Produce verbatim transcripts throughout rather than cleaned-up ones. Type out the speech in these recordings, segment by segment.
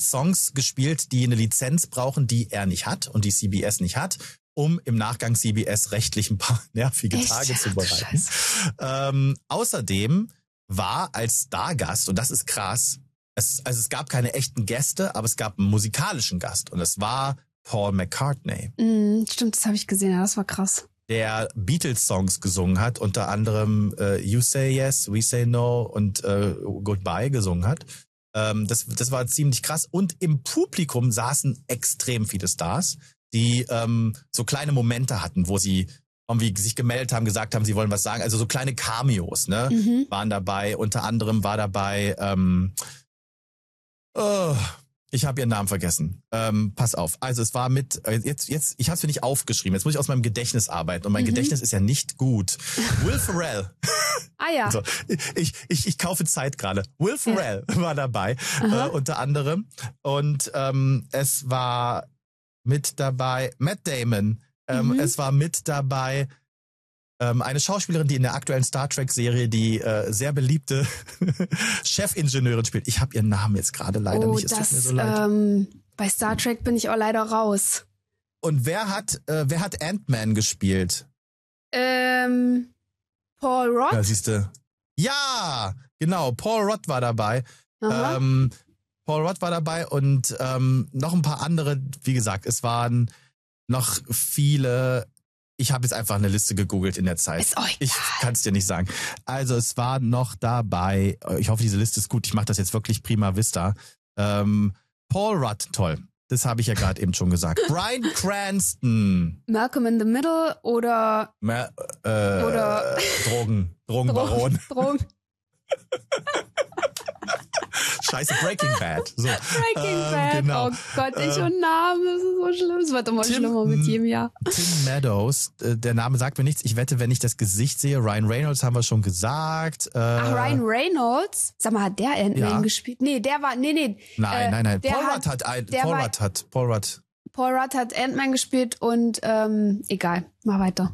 Songs gespielt, die eine Lizenz brauchen, die er nicht hat und die C B S nicht hat, um im Nachgang C B S rechtlich ein paar nervige Echt? Tage zu bereiten. Ähm, außerdem war als Stargast, und das ist krass, es, also es gab keine echten Gäste, aber es gab einen musikalischen Gast und es war Paul McCartney. Mm, stimmt, das habe ich gesehen, ja, das war krass. Der Beatles-Songs gesungen hat, unter anderem äh, You Say Yes, We Say No und äh, Goodbye gesungen hat. Ähm, das, das war ziemlich krass. Und im Publikum saßen extrem viele Stars, die ähm, so kleine Momente hatten, wo sie irgendwie sich gemeldet haben, gesagt haben, sie wollen was sagen. Also so kleine Cameos, ne, Mhm. waren dabei. Unter anderem war dabei, ähm, oh, ich habe ihren Namen vergessen. Ähm, pass auf. Also es war mit, äh, jetzt, jetzt, ich habe es mir nicht aufgeschrieben. Jetzt muss ich aus meinem Gedächtnis arbeiten. Und mein Mhm. Gedächtnis ist ja nicht gut. Will Ferrell. Ah ja. Also, ich, ich, ich kaufe Zeit gerade. Will Ferrell ja. war dabei, Aha. äh, unter anderem. Und ähm, es war mit dabei Matt Damon. Ähm, Mhm. Es war mit dabei ähm, eine Schauspielerin, die in der aktuellen Star Trek-Serie die äh, sehr beliebte Chefingenieurin spielt. Ich habe ihren Namen jetzt gerade leider oh, nicht. Es das, tut mir so leid. ähm, bei Star Trek bin ich auch leider raus. Und wer hat, äh, wer hat Ant-Man gespielt? Ähm, Paul Rudd? Ja, siehste. Ja, genau. Paul Rudd war dabei. Aha. Ähm, Paul Rudd war dabei und ähm, noch ein paar andere. Wie gesagt, es waren noch viele. Ich habe jetzt einfach eine Liste gegoogelt in der Zeit. Ist euch Ich kann es dir nicht sagen. Also es war noch dabei. Ich hoffe, diese Liste ist gut. Ich mache das jetzt wirklich prima vista. Ähm, Paul Rudd, toll. Das habe ich ja gerade eben schon gesagt. Bryan Cranston. Malcolm in the Middle oder Mer äh, Oder- Drogen. Drogenbaron. Drogen. Scheiße, Breaking Bad. So. Breaking Ähm, Bad. genau. Oh Gott, ich Ähm, und Namen, das ist so schlimm. Es wird immer Tim- schlimmer mit jedem Jahr. Tim Meadows, äh, der Name sagt mir nichts. Ich wette, wenn ich das Gesicht sehe, Ryan Reynolds haben wir schon gesagt. Äh, Ach, Ryan Reynolds? Sag mal, hat der Ant-Man Ja. gespielt? Nee, der war, nee, nee. Nein, äh, nein, nein. der Paul hat- Rudd hat ein, der Paul war- Rudd hat, Paul Rudd. Paul Rudd hat Ant-Man gespielt und, ähm, egal. Mach weiter.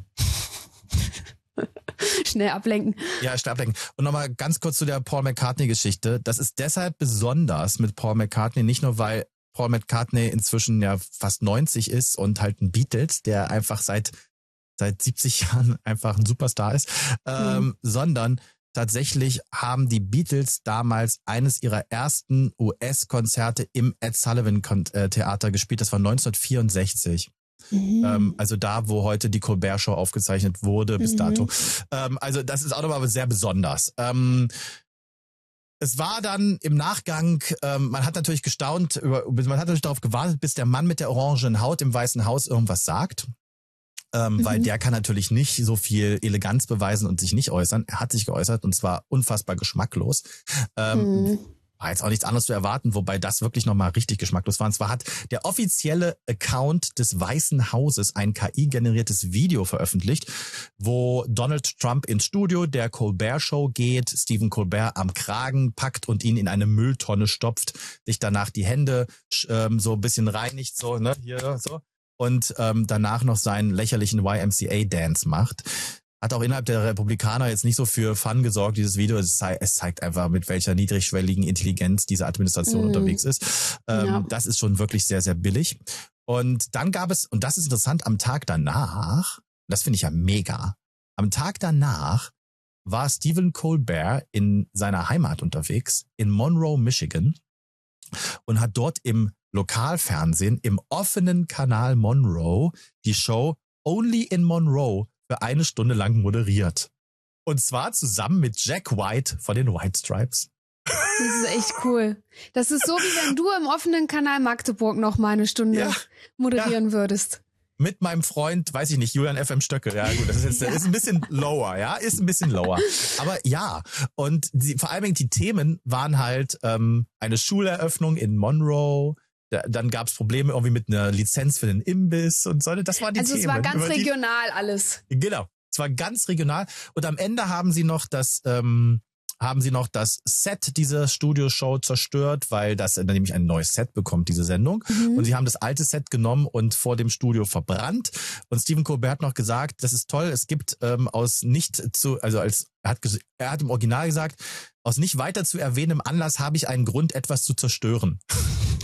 Schnell ablenken. Ja, schnell ablenken. Und nochmal ganz kurz zu der Paul McCartney-Geschichte. Das ist deshalb besonders mit Paul McCartney, nicht nur weil Paul McCartney inzwischen ja fast neunzig ist und halt ein Beatles, der einfach seit seit siebzig Jahren einfach ein Superstar ist, ähm, Mhm. sondern tatsächlich haben die Beatles damals eines ihrer ersten U S-Konzerte im Ed Sullivan Theater gespielt. Das war neunzehnhundertvierundsechzig. Mhm. Ähm, also da, wo heute die Colbert Show aufgezeichnet wurde bis Mhm. dato. Ähm, also das ist auch nochmal sehr besonders. Ähm, es war dann im Nachgang, ähm, man hat natürlich gestaunt, über, man hat natürlich darauf gewartet, bis der Mann mit der orangen Haut im Weißen Haus irgendwas sagt. Ähm, Mhm. Weil der kann natürlich nicht so viel Eleganz beweisen und sich nicht äußern. Er hat sich geäußert und zwar unfassbar geschmacklos. Ähm, Mhm. War jetzt auch nichts anderes zu erwarten, wobei das wirklich nochmal richtig geschmacklos war. Und zwar hat der offizielle Account des Weißen Hauses ein K I-generiertes Video veröffentlicht, wo Donald Trump ins Studio der Colbert Show geht, Stephen Colbert am Kragen packt und ihn in eine Mülltonne stopft, sich danach die Hände ähm, so ein bisschen reinigt, so, ne, hier, so. Und ähm, danach noch seinen lächerlichen Y M C A-Dance macht. Hat auch innerhalb der Republikaner jetzt nicht so für Fun gesorgt, dieses Video. Es, zei- es zeigt einfach, mit welcher niedrigschwelligen Intelligenz diese Administration Mhm. unterwegs ist. Ähm, Ja. Das ist schon wirklich sehr, sehr billig. Und dann gab es, und das ist interessant, am Tag danach, das finde ich ja mega, am Tag danach war Stephen Colbert in seiner Heimat unterwegs, in Monroe, Michigan, und hat dort im Lokalfernsehen, im offenen Kanal Monroe, die Show Only in Monroe für eine Stunde lang moderiert. Und zwar zusammen mit Jack White von den White Stripes. Das ist echt cool. Das ist so, wie wenn du im offenen Kanal Magdeburg noch mal eine Stunde Ja. moderieren würdest. Mit meinem Freund, weiß ich nicht, Julian F M Stöckel. Ja gut, das ist jetzt Ja. ist ein bisschen lower, ja, ist ein bisschen lower. Aber ja, und die, vor allem die Themen waren halt ähm, eine Schuleröffnung in Monroe. Da, dann gab es Probleme irgendwie mit einer Lizenz für den Imbiss und so. Das waren die Also Themen. es war ganz über die- regional alles. Genau, es war ganz regional. Und am Ende haben sie noch das, ähm, haben sie noch das Set dieser Studioshow zerstört, weil das nämlich ein neues Set bekommt, diese Sendung. Mhm. Und sie haben das alte Set genommen und vor dem Studio verbrannt. Und Stephen Colbert hat noch gesagt, das ist toll, es gibt ähm, aus nicht zu, also als er hat, ges- er hat im Original gesagt, aus nicht weiter zu erwähnenem Anlass habe ich einen Grund, etwas zu zerstören.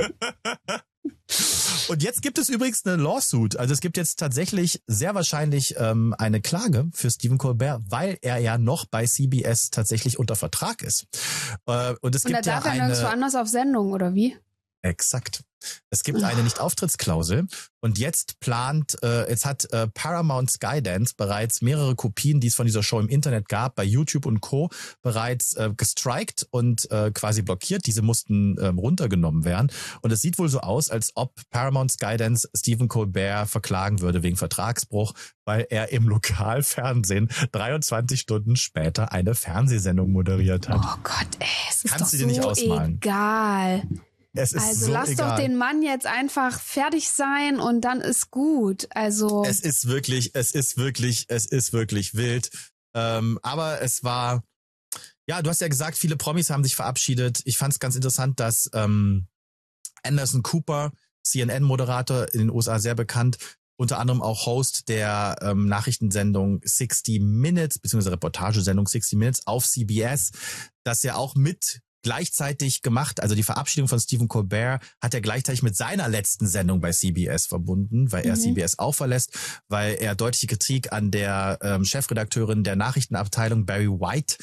Und jetzt gibt es übrigens eine Lawsuit. Also es gibt jetzt tatsächlich sehr wahrscheinlich ähm, eine Klage für Stephen Colbert, weil er ja noch bei C B S tatsächlich unter Vertrag ist. Äh, und es und gibt er ja darf ja eine... nirgendwo anders auf Sendung, oder wie? Exakt. Es gibt eine Nicht-Auftrittsklausel und jetzt plant, äh, jetzt hat äh, Paramount Skydance bereits mehrere Kopien, die es von dieser Show im Internet gab, bei YouTube und Co. bereits äh, gestrikt und äh, quasi blockiert. Diese mussten äh, runtergenommen werden. Und es sieht wohl so aus, als ob Paramount Skydance Stephen Colbert verklagen würde wegen Vertragsbruch, weil er im Lokalfernsehen dreiundzwanzig Stunden später eine Fernsehsendung moderiert hat. Oh Gott, ey, es ist Kannst doch du dir nicht so ausmalen. egal. Es ist Also so lass egal. doch den Mann jetzt einfach fertig sein und dann ist gut. Also Es ist wirklich, es ist wirklich, es ist wirklich wild. Ähm, aber es war, ja, du hast ja gesagt, viele Promis haben sich verabschiedet. Ich fand es ganz interessant, dass ähm, Anderson Cooper, C N N-Moderator in den U S A sehr bekannt, unter anderem auch Host der ähm, Nachrichtensendung sixty Minutes, beziehungsweise Reportagesendung sixty Minutes auf C B S, das ja auch mit gleichzeitig gemacht, also die Verabschiedung von Stephen Colbert hat er gleichzeitig mit seiner letzten Sendung bei C B S verbunden, weil er mhm. C B S auch verlässt, weil er deutliche Kritik an der ähm, Chefredakteurin der Nachrichtenabteilung Barry White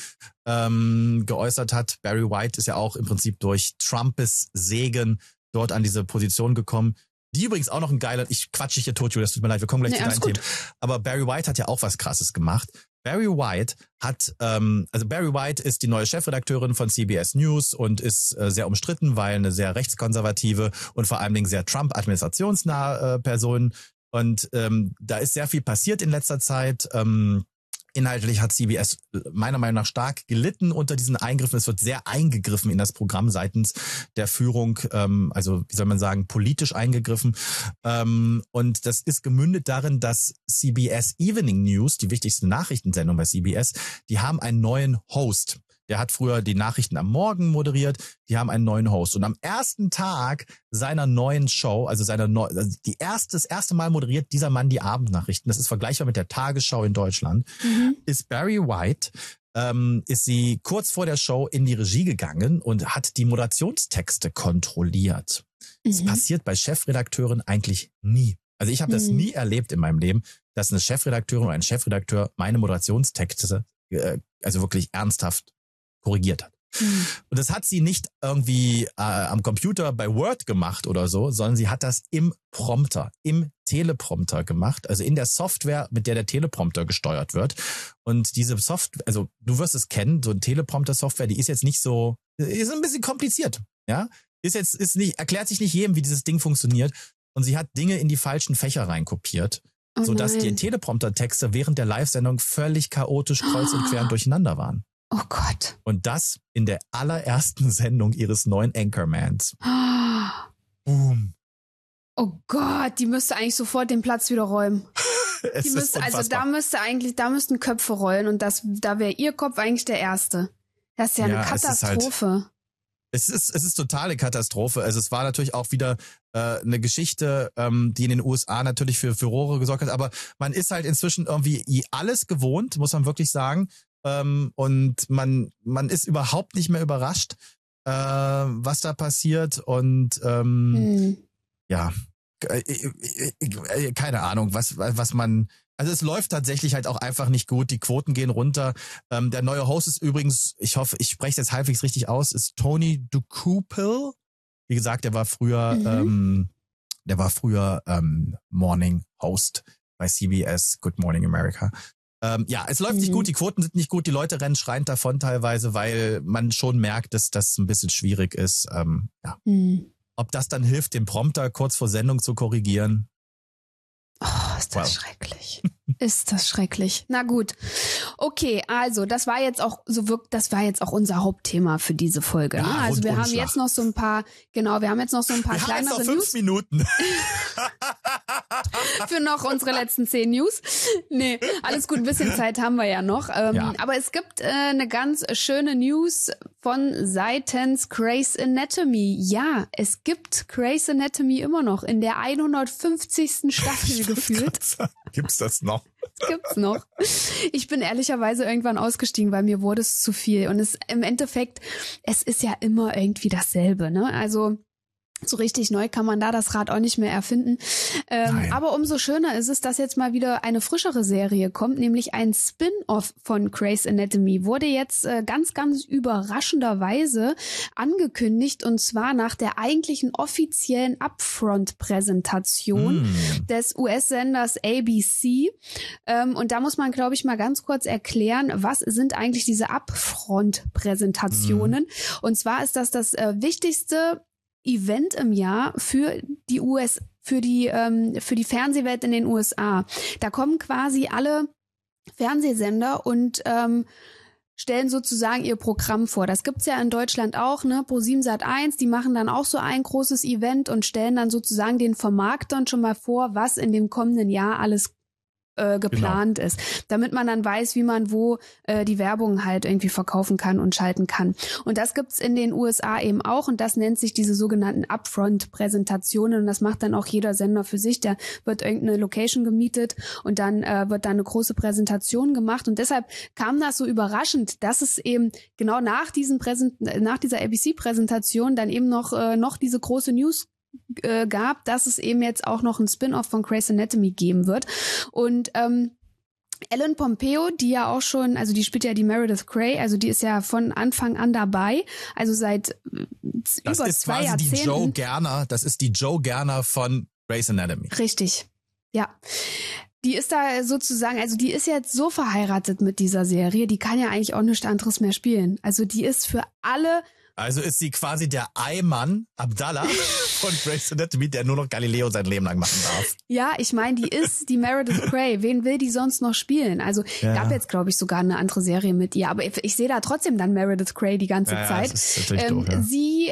ähm, geäußert hat. Barry White ist ja auch im Prinzip durch Trumps Segen dort an diese Position gekommen. Die übrigens auch noch ein geiler, ich quatsche dich hier tot, Julia, das tut mir leid, wir kommen gleich nee, zu deinen Themen. Aber Barry White hat ja auch was Krasses gemacht. Barry White hat, ähm, also Barry White ist die neue Chefredakteurin von C B S News und ist äh, sehr umstritten, weil eine sehr rechtskonservative und vor allen Dingen sehr Trump-administrationsnahe äh, Person. Und ähm, da ist sehr viel passiert in letzter Zeit. Ähm, Inhaltlich hat C B S meiner Meinung nach stark gelitten unter diesen Eingriffen. Es wird sehr eingegriffen in das Programm seitens der Führung, ähm, also wie soll man sagen, politisch eingegriffen. Ähm, und das ist gemündet darin, dass C B S Evening News, die wichtigste Nachrichtensendung bei C B S, die haben einen neuen Host. Der hat früher die Nachrichten am Morgen moderiert. Die haben einen neuen Host. Und am ersten Tag seiner neuen Show, also seiner neu, also die erste, das erste Mal moderiert dieser Mann die Abendnachrichten. Das ist vergleichbar mit der Tagesschau in Deutschland. Mhm. Ist Barry White, ähm, ist sie kurz vor der Show in die Regie gegangen und hat die Moderationstexte kontrolliert. Mhm. Das passiert bei Chefredakteuren eigentlich nie. Also ich habe das mhm. nie erlebt in meinem Leben, dass eine Chefredakteurin oder ein Chefredakteur meine Moderationstexte äh, also wirklich ernsthaft korrigiert hat. Mhm. Und das hat sie nicht irgendwie äh, am Computer bei Word gemacht oder so, sondern sie hat das im Prompter, im Teleprompter gemacht, also in der Software, mit der der Teleprompter gesteuert wird. Und diese Software, also du wirst es kennen, so eine Teleprompter-Software, die ist jetzt nicht so, ist ein bisschen kompliziert, ja? Ist jetzt, ist nicht, erklärt sich nicht jedem, wie dieses Ding funktioniert. Und sie hat Dinge in die falschen Fächer reinkopiert, oh sodass nein. die Teleprompter-Texte während der Live-Sendung völlig chaotisch kreuz und quer durcheinander waren. Oh Gott. Und das in der allerersten Sendung ihres neuen Anchormans. Boom. Oh Gott, die müsste eigentlich sofort den Platz wieder räumen. es die ist müsste, unfassbar. Also da müsste eigentlich, da müssten Köpfe rollen und das, da wäre ihr Kopf eigentlich der erste. Das ist ja, ja eine Katastrophe. Es ist, halt, es ist es ist totale Katastrophe. Also es war natürlich auch wieder äh, eine Geschichte, ähm, die in den U S A natürlich für Furore gesorgt hat. Aber man ist halt inzwischen irgendwie alles gewohnt, muss man wirklich sagen. Ähm, und man man ist überhaupt nicht mehr überrascht, äh, was da passiert. Und ähm, hm. ja, äh, äh, äh, keine Ahnung, was was man... Also es läuft tatsächlich halt auch einfach nicht gut. Die Quoten gehen runter. Ähm, der neue Host ist übrigens, ich hoffe, ich spreche es jetzt halbwegs richtig aus, ist Tony Dokoupil. Wie gesagt, der war früher, mhm. ähm, der war früher ähm, Morning Host bei C B S, Good Morning America. Ähm, ja, es läuft mhm. nicht gut, die Quoten sind nicht gut, die Leute rennen schreiend davon teilweise, weil man schon merkt, dass das ein bisschen schwierig ist. Ähm, ja. Mhm. Ob das dann hilft, den Prompter kurz vor Sendung zu korrigieren? Oh, ist das wow. schrecklich. Ist das schrecklich. Na gut. Okay, also das war jetzt auch so wirkt, das war jetzt auch unser Hauptthema für diese Folge. Ja, ne? Also wir haben jetzt noch so ein paar, genau, wir haben jetzt noch so ein paar wir kleinere haben jetzt noch fünf News. Minuten. Für noch unsere letzten zehn News. Nee, alles gut, ein bisschen Zeit haben wir ja noch. Ähm, ja. Aber es gibt äh, eine ganz schöne News von seitens Grey's Anatomy. Ja, es gibt Grey's Anatomy immer noch in der hundertfünfzigsten Staffel gefühlt. Gibt's das noch? Das gibt's noch. Ich bin ehrlicherweise irgendwann ausgestiegen, weil mir wurde es zu viel. Und es im Endeffekt, es ist ja immer irgendwie dasselbe, ne? Also So richtig neu kann man da das Rad auch nicht mehr erfinden. Ähm, aber umso schöner ist es, dass jetzt mal wieder eine frischere Serie kommt, nämlich ein Spin-off von Grey's Anatomy. Wurde jetzt äh, ganz, ganz überraschenderweise angekündigt, und zwar nach der eigentlichen offiziellen Upfront-Präsentation mm. des U S-Senders A B C. Ähm, und da muss man, glaube ich, mal ganz kurz erklären, was sind eigentlich diese Upfront-Präsentationen. Mm. Und zwar ist das das äh, wichtigste Event im Jahr für die U S, für die ähm, für die Fernsehwelt in den U S A. Da kommen quasi alle Fernsehsender und ähm, stellen sozusagen ihr Programm vor. Das gibt's ja in Deutschland auch, ne? ProSieben Sat eins, die machen dann auch so ein großes Event und stellen dann sozusagen den Vermarktern schon mal vor, was in dem kommenden Jahr alles äh, geplant genau. ist, damit man dann weiß, wie man wo äh, die Werbung halt irgendwie verkaufen kann und schalten kann. Und das gibt's in den U S A eben auch, und das nennt sich diese sogenannten Upfront-Präsentationen, und das macht dann auch jeder Sender für sich. Da wird irgendeine Location gemietet und dann äh, wird da eine große Präsentation gemacht, und deshalb kam das so überraschend, dass es eben genau nach diesen Präsent nach dieser A B C-Präsentation dann eben noch äh, noch diese große News äh, gab, dass es eben jetzt auch noch ein Spin-off von Grey's Anatomy geben wird. Und ähm, Ellen Pompeo, die ja auch schon, also die spielt ja die Meredith Grey, also die ist ja von Anfang an dabei, also seit das über ist zwei quasi Jahrzehnten. Die Joe Gerner, das ist die Joe Gerner von Grey's Anatomy. Richtig, ja. Die ist da sozusagen, also die ist jetzt so verheiratet mit dieser Serie, die kann ja eigentlich auch nichts anderes mehr spielen. Also die ist für alle... Also ist sie quasi der Ayman Abdallah von Grey's Anatomy, der nur noch Galileo sein Leben lang machen darf. Ja, ich meine, die ist die Meredith Grey. Wen will die sonst noch spielen? Also ja. gab jetzt, glaube ich, sogar eine andere Serie mit ihr. Aber ich, ich sehe da trotzdem dann Meredith Grey die ganze ja, Zeit. Ja, das ist natürlich ähm, doof, ja. Sie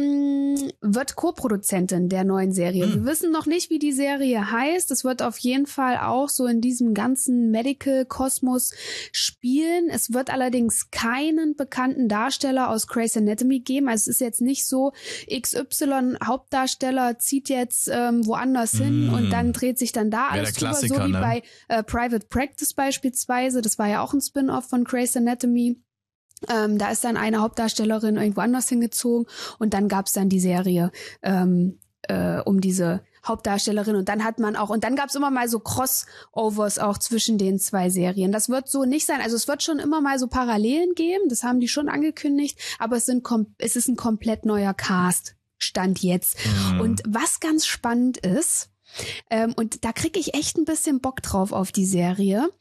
ähm, wird Co-Produzentin der neuen Serie. Hm. Wir wissen noch nicht, wie die Serie heißt. Es wird auf jeden Fall auch so in diesem ganzen Medical-Kosmos spielen. Es wird allerdings keinen bekannten Darsteller aus Grey's Anatomy geben. Also es ist jetzt nicht so, X Y Hauptdarsteller zieht jetzt ähm, woanders hin mm. und dann dreht sich dann da alles drüber, so wie ne? bei äh, Private Practice beispielsweise. Das war ja auch ein Spin-off von Grey's Anatomy. Ähm, da ist dann eine Hauptdarstellerin irgendwo anders hingezogen, und dann gab's dann die Serie ähm, äh, um diese Hauptdarstellerin, und dann hat man auch, und dann gab's immer mal so Crossovers auch zwischen den zwei Serien. Das wird so nicht sein, also es wird schon immer mal so Parallelen geben, das haben die schon angekündigt, aber es sind es ist ein komplett neuer Cast, Stand jetzt. Mhm. Und was ganz spannend ist, ähm, und da kriege ich echt ein bisschen Bock drauf auf die Serie,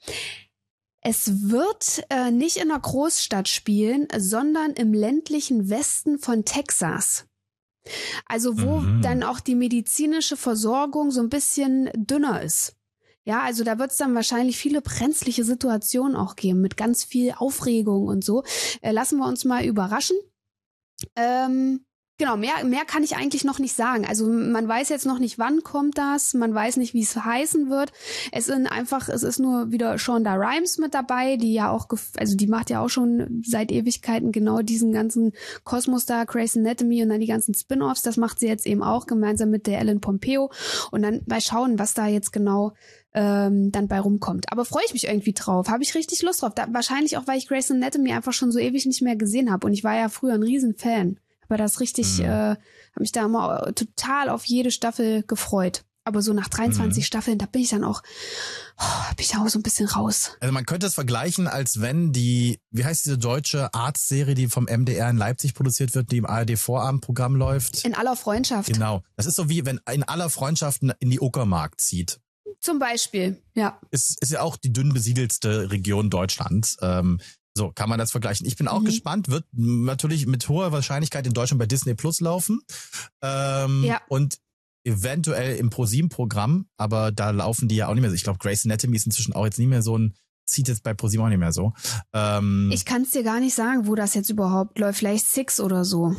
es wird äh, nicht in einer Großstadt spielen, sondern im ländlichen Westen von Texas. Also wo mhm. dann auch die medizinische Versorgung so ein bisschen dünner ist. Ja, also da wird es dann wahrscheinlich viele brenzliche Situationen auch geben mit ganz viel Aufregung und so. Äh, lassen wir uns mal überraschen. Ähm, genau, mehr, mehr kann ich eigentlich noch nicht sagen. Also man weiß jetzt noch nicht, wann kommt das. Man weiß nicht, wie es heißen wird. Es sind einfach, es ist nur wieder Shonda Rhimes mit dabei, die ja auch, also die macht ja auch schon seit Ewigkeiten genau diesen ganzen Kosmos da, Grey's Anatomy und dann die ganzen Spin-offs. Das macht sie jetzt eben auch gemeinsam mit der Ellen Pompeo. Und dann mal schauen, was da jetzt genau ähm, dann bei rumkommt. Aber freue ich mich irgendwie drauf. Habe ich richtig Lust drauf. Da, wahrscheinlich auch, weil ich Grey's Anatomy einfach schon so ewig nicht mehr gesehen habe. Und ich war ja früher ein Riesenfan. Aber das richtig, mhm. äh, habe mich da immer total auf jede Staffel gefreut. Aber so nach dreiundzwanzig mhm. Staffeln, da bin ich dann auch, oh, bin ich auch so ein bisschen raus. Also man könnte es vergleichen, als wenn die, wie heißt diese deutsche Arztserie, die vom M D R in Leipzig produziert wird, die im A R D-Vorabendprogramm läuft? In aller Freundschaft. Genau. Das ist so wie, wenn in aller Freundschaft in die Uckermark zieht. Zum Beispiel, ja. Ist, ist ja auch die dünn besiedelste Region Deutschlands. Ähm, So, kann man das vergleichen. Ich bin auch mhm. gespannt, wird natürlich mit hoher Wahrscheinlichkeit in Deutschland bei Disney Plus laufen. Ähm, ja. Und eventuell im ProSieben-Programm, aber da laufen die ja auch nicht mehr so. Ich glaube, Grey's Anatomy ist inzwischen auch jetzt nicht mehr so ein, zieht jetzt bei ProSieben auch nicht mehr so. Ähm, ich kann es dir gar nicht sagen, wo das jetzt überhaupt läuft. Vielleicht Six oder so.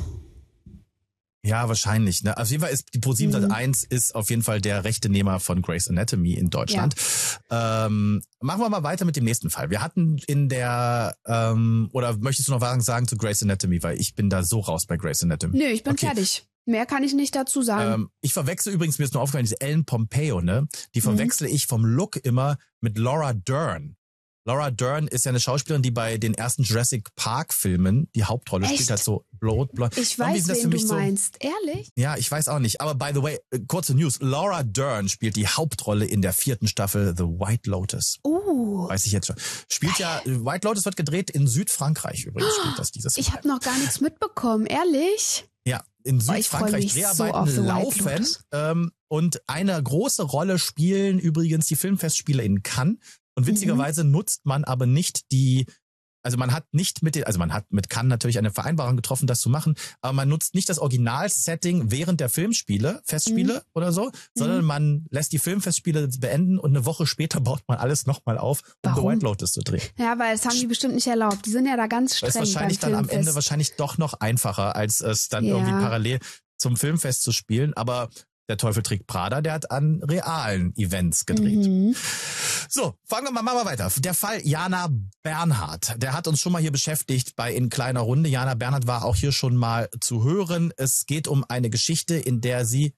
Ja, wahrscheinlich. Ne? Auf jeden Fall ist die ProSieben Sat eins mhm. ist auf jeden Fall der Rechtenehmer von Grey's Anatomy in Deutschland. Ja. Ähm, machen wir mal weiter mit dem nächsten Fall. Wir hatten in der, ähm, oder möchtest du noch was sagen zu Grey's Anatomy? Weil ich bin da so raus bei Grey's Anatomy. Nö, ich bin okay. fertig. Mehr kann ich nicht dazu sagen. Ähm, ich verwechsel übrigens, mir ist nur aufgefallen, diese Ellen Pompeo, ne? Die verwechsel mhm. ich vom Look immer mit Laura Dern. Laura Dern ist ja eine Schauspielerin, die bei den ersten Jurassic Park Filmen die Hauptrolle Echt? spielt, hat so Blood, Blood. Ich weiß, wen du meinst. So, ehrlich? Ja, ich weiß auch nicht. Aber by the way, kurze News. Laura Dern spielt die Hauptrolle in der vierten Staffel The White Lotus. Uh. Weiß ich jetzt schon. Spielt Geil. ja, White Lotus wird gedreht in Südfrankreich übrigens, spielt das dieses Mal. Ich habe noch gar nichts mitbekommen, ehrlich? Ja, in Südfrankreich Dreharbeiten so laufen. Ähm, und eine große Rolle spielen übrigens die Filmfestspiele in Cannes. Und witzigerweise mhm. nutzt man aber nicht die, also man hat nicht mit den, also man hat mit Cannes natürlich eine Vereinbarung getroffen, das zu machen, aber man nutzt nicht das Original-Setting während der Filmspiele, Festspiele mhm. oder so, sondern mhm. man lässt die Filmfestspiele beenden und eine Woche später baut man alles nochmal auf, um Warum? The White Lotus zu drehen. Ja, weil das haben die bestimmt nicht erlaubt. Die sind ja da ganz streng. Das ist wahrscheinlich dann am Ende wahrscheinlich doch noch einfacher, als es dann ja. irgendwie parallel zum Filmfest zu spielen, aber der Teufel trägt Prada, der hat an realen Events gedreht. Mhm. So, fangen wir mal, machen wir weiter. Der Fall Jana Bernhardt, der hat uns schon mal hier beschäftigt bei In kleiner Runde. Jana Bernhardt war auch hier schon mal zu hören. Es geht um eine Geschichte, in der sie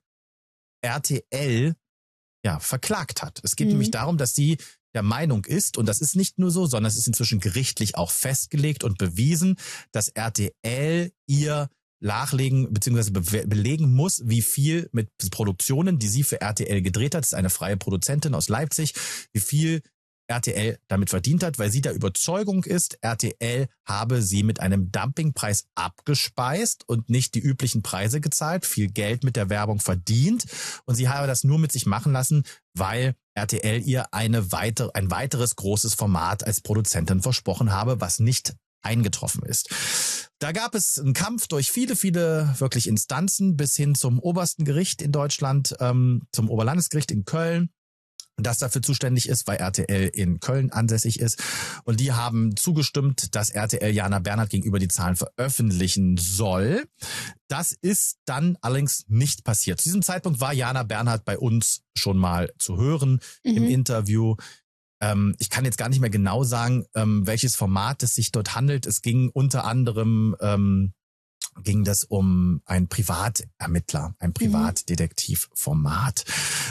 R T L ja verklagt hat. Es geht mhm. nämlich darum, dass sie der Meinung ist, und das ist nicht nur so, sondern es ist inzwischen gerichtlich auch festgelegt und bewiesen, dass R T L ihr nachlegen bzw. be- belegen muss, wie viel mit Produktionen, die sie für R T L gedreht hat, das ist eine freie Produzentin aus Leipzig, wie viel R T L damit verdient hat, weil sie der Überzeugung ist, R T L habe sie mit einem Dumpingpreis abgespeist und nicht die üblichen Preise gezahlt, viel Geld mit der Werbung verdient und sie habe das nur mit sich machen lassen, weil R T L ihr eine weitere, ein weiteres großes Format als Produzentin versprochen habe, was nicht eingetroffen ist. Da gab es einen Kampf durch viele, viele wirklich Instanzen bis hin zum obersten Gericht in Deutschland, ähm, zum Oberlandesgericht in Köln, das dafür zuständig ist, weil R T L in Köln ansässig ist. Und die haben zugestimmt, dass R T L Jana Bernhardt gegenüber die Zahlen veröffentlichen soll. Das ist dann allerdings nicht passiert. Zu diesem Zeitpunkt war Jana Bernhardt bei uns schon mal zu hören mhm. im Interview. Ich kann jetzt gar nicht mehr genau sagen, welches Format es sich dort handelt. Es ging unter anderem, ähm, ging das um einen Privatermittler, ein Privatdetektivformat.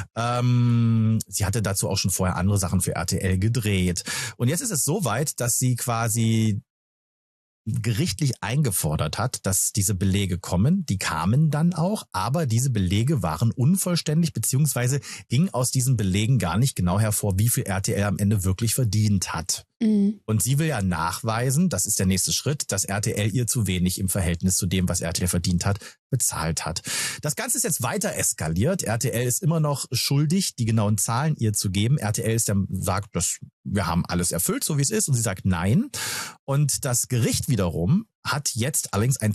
Ähm, sie hatte dazu auch schon vorher andere Sachen für R T L gedreht. Und jetzt ist es so weit, dass sie quasi gerichtlich eingefordert hat, dass diese Belege kommen. Die kamen dann auch, aber diese Belege waren unvollständig, beziehungsweise ging aus diesen Belegen gar nicht genau hervor, wie viel R T L am Ende wirklich verdient hat. Mhm. Und sie will ja nachweisen, das ist der nächste Schritt, dass R T L ihr zu wenig im Verhältnis zu dem, was R T L verdient hat, bezahlt hat. Das Ganze ist jetzt weiter eskaliert. R T L ist immer noch schuldig, die genauen Zahlen ihr zu geben. R T L ist der, sagt, dass wir haben alles erfüllt, so wie es ist. Und sie sagt nein. Und das Gericht wiederum hat jetzt allerdings ein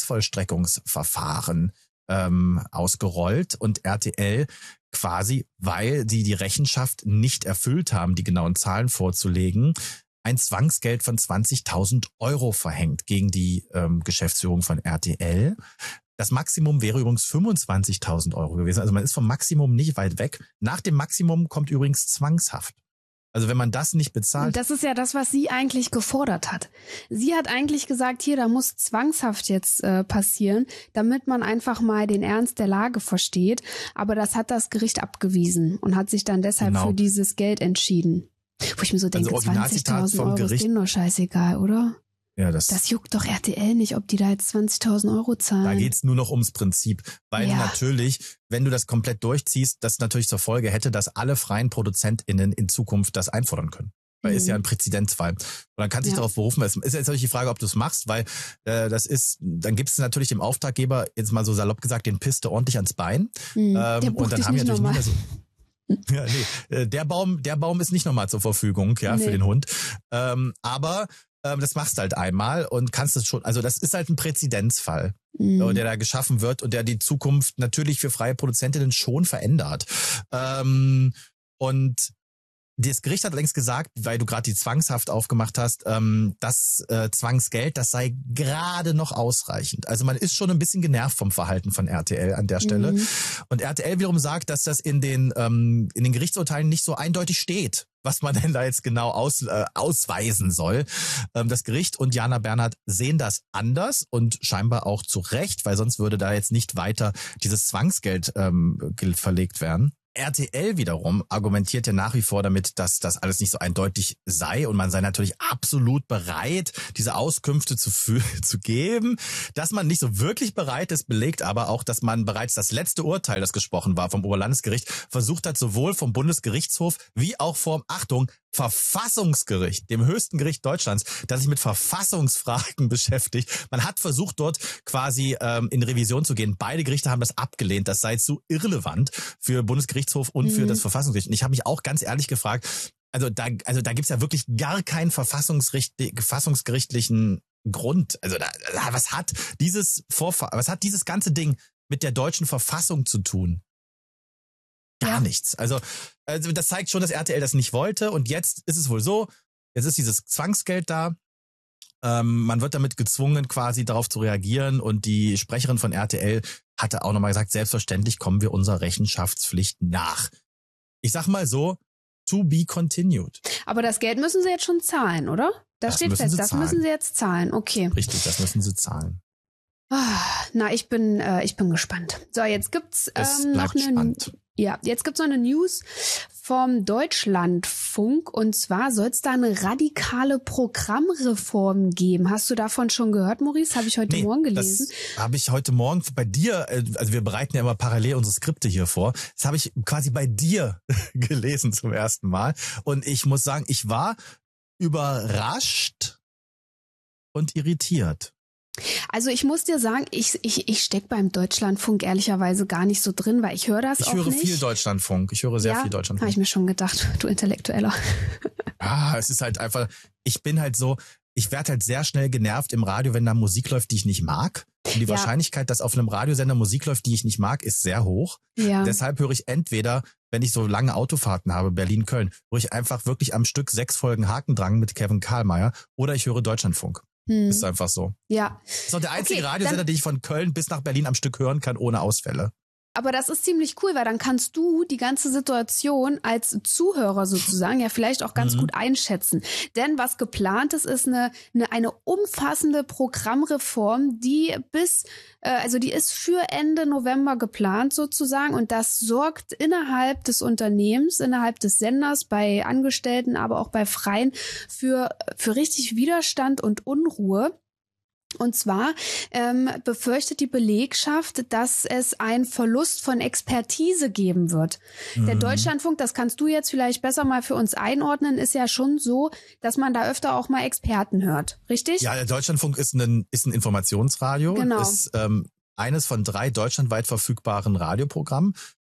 Zwangsvollstreckungsverfahren ähm, ausgerollt und R T L quasi, weil sie die Rechenschaft nicht erfüllt haben, die genauen Zahlen vorzulegen, ein Zwangsgeld von zwanzigtausend Euro verhängt gegen die ähm, Geschäftsführung von R T L. Das Maximum wäre übrigens fünfundzwanzigtausend Euro gewesen. Also man ist vom Maximum nicht weit weg. Nach dem Maximum kommt übrigens Zwangshaft. Also wenn man das nicht bezahlt. Das ist ja das, was sie eigentlich gefordert hat. Sie hat eigentlich gesagt, hier, da muss Zwangshaft jetzt äh, passieren, damit man einfach mal den Ernst der Lage versteht. Aber das hat das Gericht abgewiesen und hat sich dann deshalb genau. für dieses Geld entschieden. Wo ich mir so denke, also zwanzigtausend Euro Gericht. Ist denen doch scheißegal, oder? Ja, das, das juckt doch R T L nicht, ob die da jetzt zwanzigtausend Euro zahlen. Da geht's nur noch ums Prinzip. Weil ja. natürlich, wenn du das komplett durchziehst, das natürlich zur Folge hätte, dass alle freien ProduzentInnen in Zukunft das einfordern können. Weil mhm. ist ja ein Präzedenzfall. Und dann kannst du dich ja. darauf berufen. Es ist jetzt natürlich die Frage, ob du es machst, weil äh, das ist, dann gibst du natürlich dem Auftraggeber, jetzt mal so salopp gesagt, den Piste ordentlich ans Bein. Mhm. Ähm, und dann haben wir natürlich nicht mehr so. Ja, nee, der Baum, der Baum ist nicht nochmal zur Verfügung, ja, nee. für den Hund. Ähm, aber ähm, das machst du halt einmal und kannst es schon, also das ist halt ein Präzedenzfall, mhm. der da geschaffen wird und der die Zukunft natürlich für freie Produzentinnen schon verändert. Ähm, und das Gericht hat längst gesagt, weil du gerade die Zwangshaft aufgemacht hast, ähm, das äh, Zwangsgeld, das sei gerade noch ausreichend. Also man ist schon ein bisschen genervt vom Verhalten von R T L an der Stelle. Mhm. Und R T L wiederum sagt, dass das in den ähm, in den Gerichtsurteilen nicht so eindeutig steht, was man denn da jetzt genau aus, äh, ausweisen soll. Ähm, das Gericht und Jana Bernhardt sehen das anders und scheinbar auch zu Recht, weil sonst würde da jetzt nicht weiter dieses Zwangsgeld ähm, verlegt werden. R T L wiederum argumentiert ja nach wie vor damit, dass das alles nicht so eindeutig sei und man sei natürlich absolut bereit, diese Auskünfte zu, zu geben. Dass man nicht so wirklich bereit ist, belegt aber auch, dass man bereits das letzte Urteil, das gesprochen war vom Oberlandesgericht, versucht hat, sowohl vom Bundesgerichtshof wie auch vom, Achtung, Verfassungsgericht, dem höchsten Gericht Deutschlands, das sich mit Verfassungsfragen beschäftigt. Man hat versucht, dort quasi ähm, in Revision zu gehen. Beide Gerichte haben das abgelehnt. Das sei zu irrelevant für Bundesgerichtshof und mhm. für das Verfassungsgericht. Und ich habe mich auch ganz ehrlich gefragt, also da, also da gibt's ja wirklich gar keinen verfassungsgerichtlichen Grund. Also da, was hat dieses Vorfall, was hat dieses ganze Ding mit der deutschen Verfassung zu tun? Gar ja. nichts. Also, also das zeigt schon, dass R T L das nicht wollte. Und jetzt ist es wohl so, jetzt ist dieses Zwangsgeld da. Ähm, man wird damit gezwungen, quasi darauf zu reagieren. Und die Sprecherin von R T L hatte auch nochmal gesagt, selbstverständlich kommen wir unserer Rechenschaftspflicht nach. Ich sag mal so, to be continued. Aber das Geld müssen sie jetzt schon zahlen, oder? Das, das steht fest, das zahlen. müssen sie jetzt zahlen. Okay. Richtig, das müssen sie zahlen. Na, ich bin, äh, ich bin gespannt. So, jetzt gibt's ähm, noch eine, spannend. ja, jetzt gibt's noch eine News vom Deutschlandfunk und zwar soll es da eine radikale Programmreform geben. Hast du davon schon gehört, Maurice? Habe ich heute nee, Morgen gelesen. Das habe ich heute Morgen bei dir, also wir bereiten ja immer parallel unsere Skripte hier vor. Das habe ich quasi bei dir gelesen zum ersten Mal und ich muss sagen, ich war überrascht und irritiert. Also ich muss dir sagen, ich ich ich steck beim Deutschlandfunk ehrlicherweise gar nicht so drin, weil ich höre das ich auch nicht. Ich höre viel Deutschlandfunk. Ich höre sehr ja, viel Deutschlandfunk. Habe ich mir schon gedacht, du Intellektueller. Ah, es ist halt einfach, ich bin halt so, ich werde halt sehr schnell genervt im Radio, wenn da Musik läuft, die ich nicht mag. Und die ja. Wahrscheinlichkeit, dass auf einem Radiosender Musik läuft, die ich nicht mag, ist sehr hoch. Ja. Deshalb höre ich entweder, wenn ich so lange Autofahrten habe, Berlin-Köln, höre ich einfach wirklich am Stück sechs Folgen Hakendrang mit Kevin Karlmeier oder ich höre Deutschlandfunk. Hm. Ist einfach so. Ja. Das ist auch der einzige okay, Radiosender, den ich von Köln bis nach Berlin am Stück hören kann, ohne Ausfälle. Aber das ist ziemlich cool, weil dann kannst du die ganze Situation als Zuhörer sozusagen ja vielleicht auch ganz mhm. gut einschätzen. Denn was geplant ist, ist eine, eine, eine umfassende Programmreform, die bis, äh, also die ist für Ende November geplant sozusagen. Und das sorgt innerhalb des Unternehmens, innerhalb des Senders, bei Angestellten, aber auch bei Freien für, für richtig Widerstand und Unruhe. Und zwar ähm, befürchtet die Belegschaft, dass es einen Verlust von Expertise geben wird. Mhm. Der Deutschlandfunk, das kannst du jetzt vielleicht besser mal für uns einordnen, ist ja schon so, dass man da öfter auch mal Experten hört, richtig? Ja, der Deutschlandfunk ist ein, ist ein Informationsradio, genau. ist ähm, eines von drei deutschlandweit verfügbaren Radioprogrammen.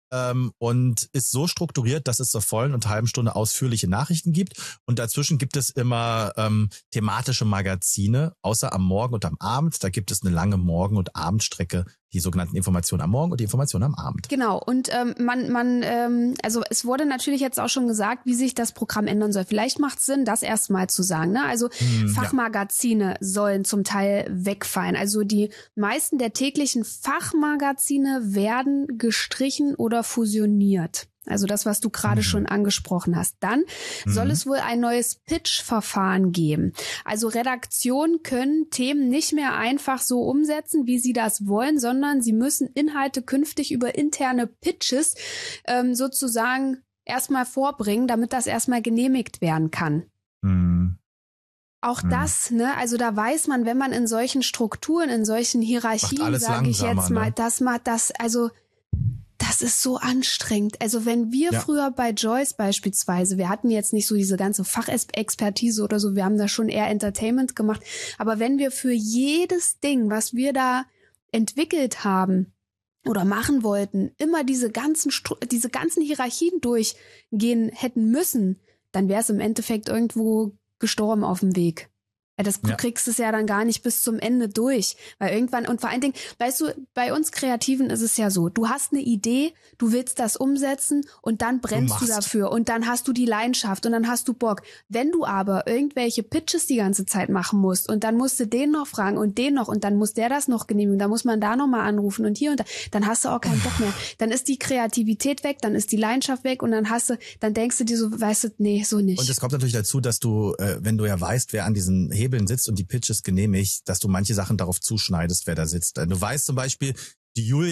Und ist so strukturiert, dass es zur vollen und halben Stunde ausführliche Nachrichten gibt. Und dazwischen gibt es immer ähm, thematische Magazine, außer am Morgen und am Abend. Da gibt es eine lange Morgen- und Abendstrecke, die sogenannten Informationen am Morgen und die Informationen am Abend. Genau. Und ähm, man, man, ähm, also es wurde natürlich jetzt auch schon gesagt, wie sich das Programm ändern soll. Vielleicht macht es Sinn, das erstmal zu sagen. Ne? Also hm, Fachmagazine ja. sollen zum Teil wegfallen. Also die meisten der täglichen Fachmagazine werden gestrichen oder fusioniert. Also das, was du gerade mhm. schon angesprochen hast. Dann mhm. soll es wohl ein neues Pitch-Verfahren geben. Also Redaktionen können Themen nicht mehr einfach so umsetzen, wie sie das wollen, sondern sie müssen Inhalte künftig über interne Pitches ähm, sozusagen erstmal vorbringen, damit das erstmal genehmigt werden kann. Mhm. Auch das, ne, also da weiß man, wenn man in solchen Strukturen, in solchen Hierarchien, sage ich jetzt mal, ne? das macht das, also das ist so anstrengend. Also wenn wir ja. früher bei Joyce beispielsweise, wir hatten jetzt nicht so diese ganze Fachexpertise oder so, wir haben da schon eher Entertainment gemacht, aber wenn wir für jedes Ding, was wir da entwickelt haben oder machen wollten, immer diese ganzen diese ganzen Hierarchien durchgehen hätten müssen, dann wäre es im Endeffekt irgendwo gestorben auf dem Weg. Das, du ja. kriegst es ja dann gar nicht bis zum Ende durch, weil irgendwann, und vor allen Dingen, weißt du, bei uns Kreativen ist es ja so, du hast eine Idee, du willst das umsetzen und dann brennst du, du dafür und dann hast du die Leidenschaft und dann hast du Bock. Wenn du aber irgendwelche Pitches die ganze Zeit machen musst und dann musst du den noch fragen und den noch und dann muss der das noch genehmigen, dann muss man da nochmal anrufen und hier und da, dann hast du auch keinen Bock mehr. Dann ist die Kreativität weg, dann ist die Leidenschaft weg und dann hast du, dann denkst du dir so, weißt du, nee, so nicht. Und es kommt natürlich dazu, dass du, äh, wenn du ja weißt, wer an diesen Hebeln sitzt und die Pitches genehmigt, dass du manche Sachen darauf zuschneidest, wer da sitzt. Du weißt zum Beispiel, die Julia,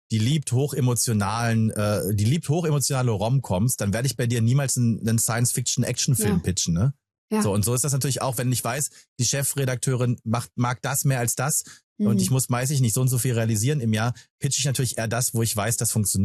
die liebt hochemotionalen, äh, die liebt hochemotionale Rom-Coms, dann werde ich bei dir niemals einen, einen Science-Fiction-Action-Film ja. pitchen, ne? Ja. So, und so ist das natürlich auch, wenn ich weiß, die Chefredakteurin macht, mag das mehr als das mhm. und ich muss, weiß ich nicht, so und so viel realisieren im Jahr, pitche ich natürlich eher das, wo ich weiß, das funktioniert.